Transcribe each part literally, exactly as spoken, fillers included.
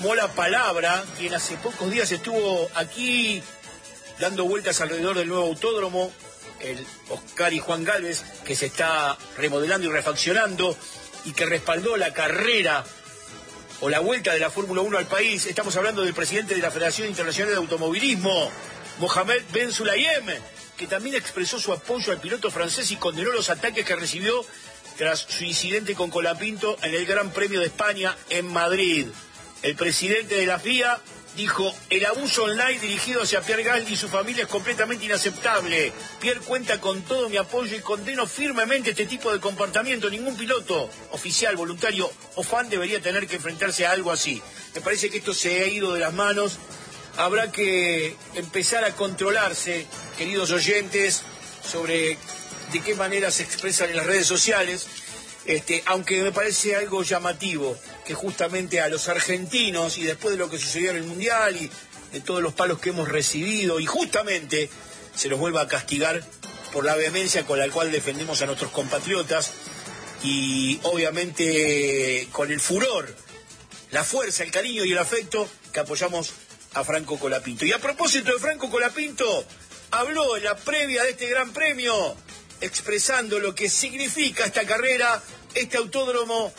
Tomó la palabra, quien hace pocos días estuvo aquí dando vueltas alrededor del nuevo autódromo, el Oscar y Juan Gálvez, que se está remodelando y refaccionando y que respaldó la carrera o la vuelta de la Fórmula uno al país. Estamos hablando del presidente de la Federación Internacional de Automovilismo, Mohamed Ben Sulayem, que también expresó su apoyo al piloto francés y condenó los ataques que recibió tras su incidente con Colapinto en el Gran Premio de España en Madrid. El presidente de la F I A dijo: el abuso online dirigido hacia Pierre Gasly y su familia es completamente inaceptable. Pierre cuenta con todo mi apoyo y condeno firmemente este tipo de comportamiento. Ningún piloto, oficial, voluntario o fan debería tener que enfrentarse a algo así. Me parece que esto se ha ido de las manos. Habrá que empezar a controlarse, queridos oyentes, sobre de qué manera se expresan en las redes sociales. Este, aunque me parece algo llamativo que justamente a los argentinos, y después de lo que sucedió en el Mundial y de todos los palos que hemos recibido, y justamente se los vuelva a castigar por la vehemencia con la cual defendemos a nuestros compatriotas y obviamente con el furor, la fuerza, el cariño y el afecto que apoyamos a Franco Colapinto. Y a propósito de Franco Colapinto, habló en la previa de este Gran Premio expresando lo que significa esta carrera, este autódromo,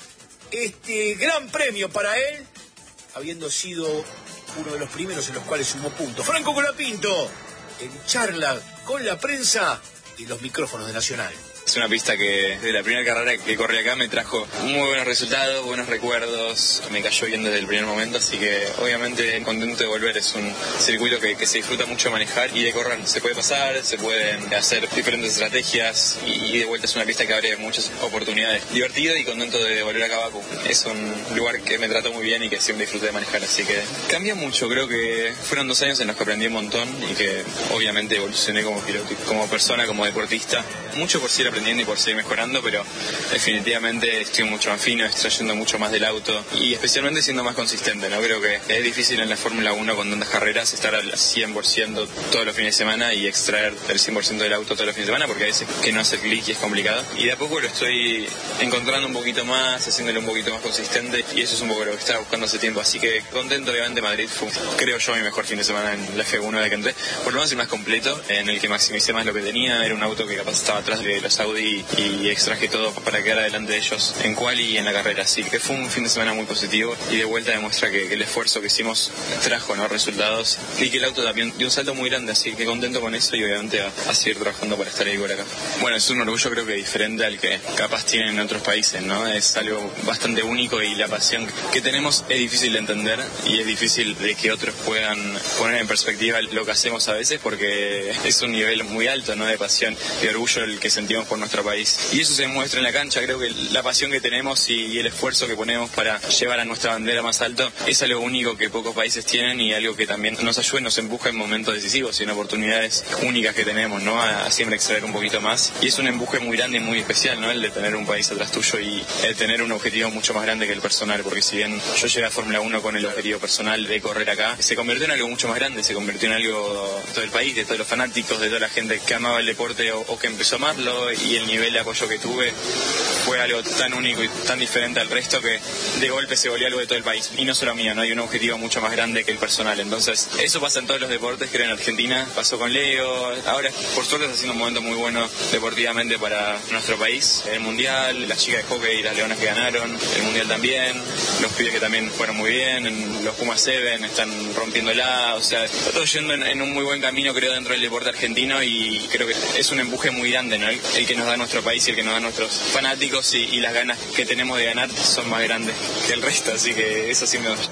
este gran premio para él, habiendo sido uno de los primeros en los cuales sumó puntos. Franco Colapinto, en charla con la prensa y los micrófonos de Nacional. Es una pista que de la primera carrera que corrí acá me trajo muy buenos resultados, buenos recuerdos, me cayó bien desde el primer momento, así que obviamente contento de volver. Es un circuito que, que se disfruta mucho de manejar y de correr. Se puede pasar, se pueden hacer diferentes estrategias y de vuelta es una pista que abre muchas oportunidades. Divertido y contento de volver acá a Bakú. Es un lugar que me trató muy bien y que siempre disfruté de manejar, así que cambia mucho. Creo que fueron dos años en los que aprendí un montón y que obviamente evolucioné como piloto, como persona, como deportista. Mucho por ser aprendiendo y por seguir mejorando, pero definitivamente estoy mucho más fino, extrayendo mucho más del auto y especialmente siendo más consistente, ¿no? Creo que es difícil en la Fórmula uno con tantas carreras estar al cien por ciento todos los fines de semana y extraer el cien por ciento del auto todos los fines de semana, porque a veces que no hace clic y es complicado, y de a poco lo estoy encontrando un poquito más, haciéndolo un poquito más consistente, y eso es un poco lo que estaba buscando hace tiempo, así que contento. Obviamente Madrid fue, creo yo, mi mejor fin de semana en la F uno de que entré, por lo menos el más completo, en el que maximicé más lo que tenía. Era un auto que capaz estaba atrás de los Audi y extraje todo para quedar adelante de ellos en quali y en la carrera, así que fue un fin de semana muy positivo y de vuelta demuestra que, que el esfuerzo que hicimos trajo, ¿no?, resultados, y que el auto también dio un salto muy grande, así que contento con eso y obviamente a, a seguir trabajando para estar ahí por acá. Bueno, es un orgullo creo que diferente al que capaz tienen en otros países, ¿no? Es algo bastante único y la pasión que tenemos es difícil de entender y es difícil de que otros puedan poner en perspectiva lo que hacemos a veces, porque es un nivel muy alto, ¿no?, de pasión y orgullo el que sentimos por nuestro país. Y eso se muestra en la cancha. Creo que la pasión que tenemos y, y el esfuerzo que ponemos para llevar a nuestra bandera más alto es algo único que pocos países tienen y algo que también nos ayuda y nos empuja en momentos decisivos y en oportunidades únicas que tenemos, ¿no?, a, a siempre extraer un poquito más. Y es un empuje muy grande y muy especial, ¿no?, el de tener un país atrás tuyo y el tener un objetivo mucho más grande que el personal, porque si bien yo llegué a Fórmula uno con el objetivo personal de correr acá, se convirtió en algo mucho más grande, se convirtió en algo de todo el país, de todos los fanáticos, de toda la gente que amaba el deporte o, o que empezó a amarlo, y el nivel de apoyo que tuve fue algo tan único y tan diferente al resto que de golpe se volvió algo de todo el país, y no solo mío, ¿no? Hay un objetivo mucho más grande que el personal. Entonces eso pasa en todos los deportes, creo. En Argentina pasó con Leo, ahora por suerte está haciendo un momento muy bueno deportivamente para nuestro país, el Mundial, las chicas de hockey y las leonas que ganaron el Mundial también, los pibes que también fueron muy bien, en los Pumas Seven están rompiéndola, o sea, está todo yendo en, en un muy buen camino, creo, dentro del deporte argentino, y creo que es un empuje muy grande, ¿no?, el, el que nos da nuestro país y el que nos da nuestros fanáticos, y, y las ganas que tenemos de ganar son más grandes que el resto, así que eso sí me da.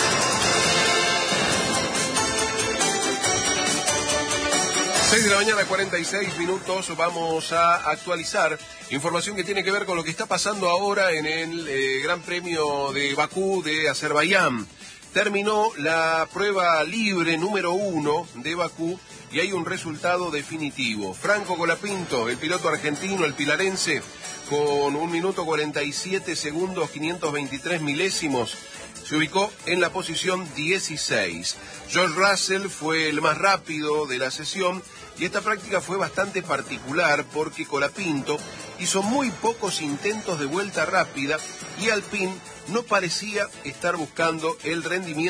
seis de la mañana, cuarenta y seis minutos, vamos a actualizar información que tiene que ver con lo que está pasando ahora en el eh, Gran Premio de Bakú de Azerbaiyán. Terminó la prueba libre número uno de Bakú y hay un resultado definitivo. Franco Colapinto, el piloto argentino, el pilarense, con un minuto cuarenta y siete segundos, quinientos veintitrés milésimos, se ubicó en la posición dieciséis. George Russell fue el más rápido de la sesión y esta práctica fue bastante particular porque Colapinto hizo muy pocos intentos de vuelta rápida y Alpine no parecía estar buscando el rendimiento